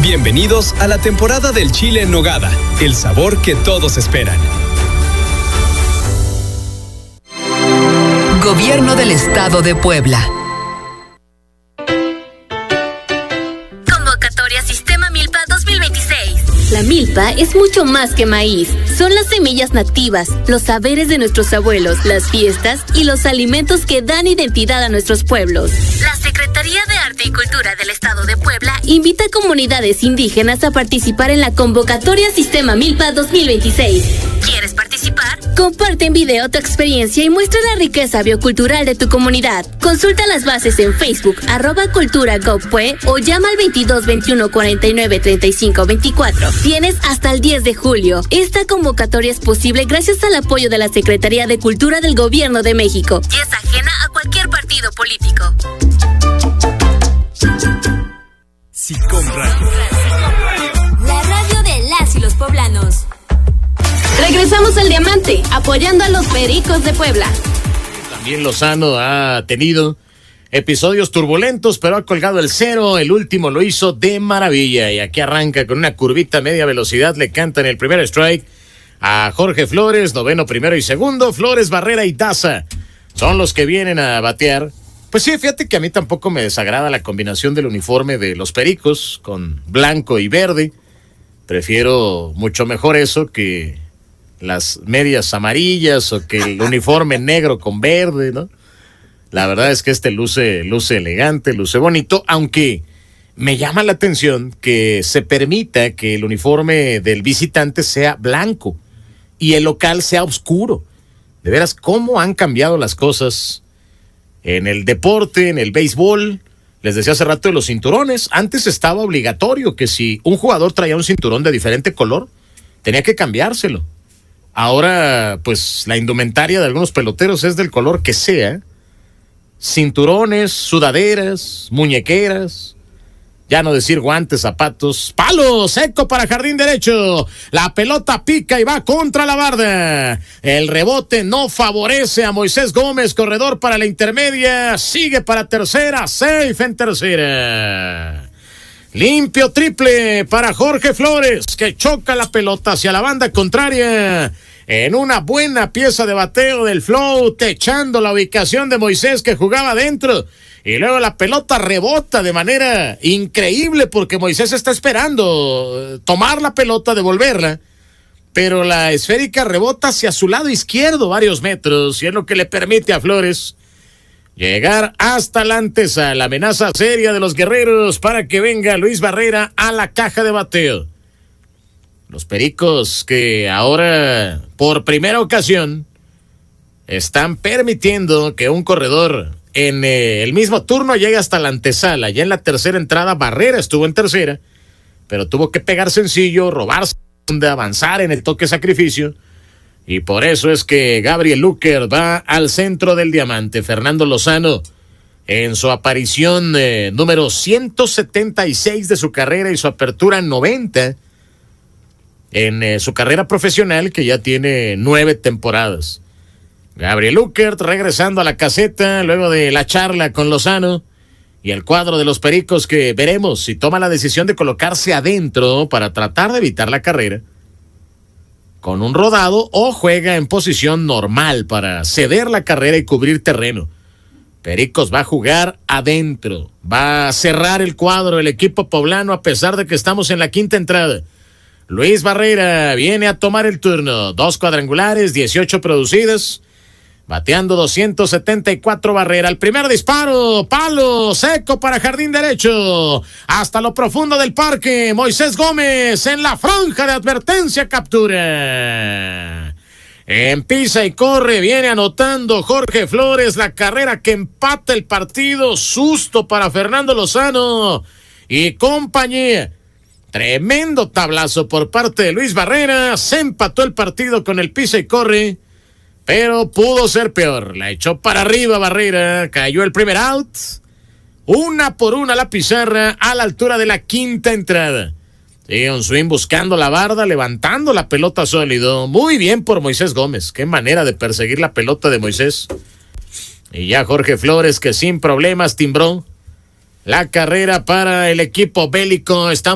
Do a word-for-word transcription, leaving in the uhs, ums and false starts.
Bienvenidos a la temporada del chile en nogada, el sabor que todos esperan. Gobierno del Estado de Puebla. Convocatoria Sistema Milpa dos mil veintiséis. La milpa es mucho más que maíz. Son las semillas nativas, los saberes de nuestros abuelos, las fiestas y los alimentos que dan identidad a nuestros pueblos. La Secretaría de Arte y Cultura del Estado de Puebla invita a comunidades indígenas a participar en la convocatoria Sistema Milpa dos mil veintiséis. ¿Quieres participar? Comparte en video tu experiencia y muestra la riqueza biocultural de tu comunidad. Consulta las bases en Facebook, arroba cultura gov.pue o llama al veintidós veintiuno cuarenta y nueve treinta y cinco veinticuatro. Tienes hasta el diez de julio. Esta convocatoria es posible gracias al apoyo de la Secretaría de Cultura del Gobierno de México y es ajena a cualquier partido político. Sicom Radio. La radio de las y los poblanos. Regresamos al Diamante, apoyando a los Pericos de Puebla. También Lozano ha tenido episodios turbulentos, pero ha colgado el cero. El último lo hizo de maravilla. Y aquí arranca con una curvita a media velocidad. Le cantan el primer strike a Jorge Flores, noveno, primero y segundo. Flores, Barrera y Daza son los que vienen a batear. Pues sí, fíjate que a mí tampoco me desagrada la combinación del uniforme de los Pericos con blanco y verde. Prefiero mucho mejor eso que las medias amarillas o que el uniforme negro con verde, ¿no? La verdad es que este luce, luce elegante, luce bonito, aunque me llama la atención que se permita que el uniforme del visitante sea blanco y el local sea oscuro. De veras, ¿cómo han cambiado las cosas en el deporte, en el béisbol? Les decía hace rato de los cinturones. Antes estaba obligatorio que si un jugador traía un cinturón de diferente color, tenía que cambiárselo. Ahora, pues, la indumentaria de algunos peloteros es del color que sea. Cinturones, sudaderas, muñequeras, ya no decir guantes, zapatos. Palo seco para jardín derecho. La pelota pica y va contra la barda. El rebote no favorece a Moisés Gómez, corredor para la intermedia. Sigue para tercera, safe en tercera. Limpio triple para Jorge Flores, que choca la pelota hacia la banda contraria. En una buena pieza de bateo del Flow, techando la ubicación de Moisés que jugaba adentro. Y luego la pelota rebota de manera increíble porque Moisés está esperando tomar la pelota, devolverla. Pero la esférica rebota hacia su lado izquierdo varios metros y es lo que le permite a Flores llegar hasta la antesala. La amenaza seria de los guerreros para que venga Luis Barrera a la caja de bateo. Los Pericos que ahora, por primera ocasión, están permitiendo que un corredor en eh, el mismo turno llegue hasta la antesala. Ya en la tercera entrada, Barrera estuvo en tercera, pero tuvo que pegar sencillo, robarse, avanzar en el toque sacrificio. Y por eso es que Gabriel Luker va al centro del diamante. Fernando Lozano, en su aparición eh, número ciento setenta y seis de su carrera y su apertura noventa en eh, su carrera profesional, que ya tiene nueve temporadas. Gabriel Luckert regresando a la caseta luego de la charla con Lozano y el cuadro de los Pericos, que veremos si toma la decisión de colocarse adentro para tratar de evitar la carrera con un rodado o juega en posición normal para ceder la carrera y cubrir terreno. Pericos va a jugar adentro, va a cerrar el cuadro el equipo poblano a pesar de que estamos en la quinta entrada. Luis Barrera viene a tomar el turno. Dos cuadrangulares, dieciocho producidas. Bateando doscientos setenta y cuatro Barrera. El primer disparo, palo seco para jardín derecho. Hasta lo profundo del parque. Moisés Gómez en la franja de advertencia, captura. En pisa y corre, viene anotando Jorge Flores la carrera que empata el partido. Susto para Fernando Lozano y compañía. Tremendo tablazo por parte de Luis Barrera. Se empató el partido con el pisa y corre, pero pudo ser peor. La echó para arriba Barrera. Cayó el primer out. Una por una la pizarra a la altura de la quinta entrada. Sí, un swing buscando la barda, levantando la pelota sólido. Muy bien por Moisés Gómez. Qué manera de perseguir la pelota de Moisés. Y ya Jorge Flores, que sin problemas timbró la carrera para el equipo bélico. Estamos